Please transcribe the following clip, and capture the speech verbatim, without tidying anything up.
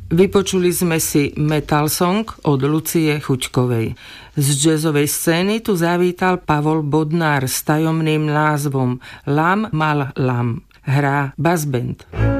Vypočuli sme si Metal Song od Lucie Chuťkovej. Z jazzovej scény tu zavítal Pavol Bodnár s tajomným názvom Lam mal lam. Hrá bass band.